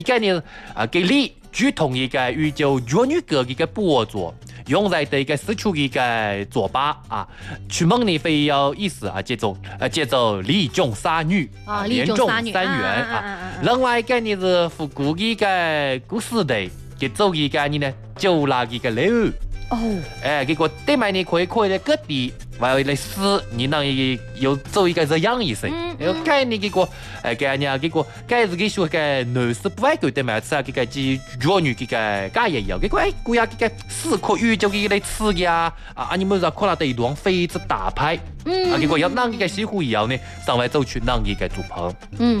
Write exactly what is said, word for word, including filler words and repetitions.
个呢啊给你举同一个宇宙粤语歌的一个播作，用在的一个四处的一个作吧啊，曲目呢非有意思啊，叫做呃叫做李种杀女啊， 连中杀女三元啊。另外一个呢是复古的一个故事的，叫做一个呢就那一个刘。 哦， 哎，结果对面你可以可以各地，还有来试，你能有做一个这样意思。有概念结果，哎，概念结果，该自己说个男士不爱狗对面吃啊，这个只弱女这个家也有，结果哎，古呀这个四颗宇宙这个来吃呀，啊，你们说可能得一段非常大牌，啊，结果要让这个西湖以后呢，上来走去让这个做朋， 嗯。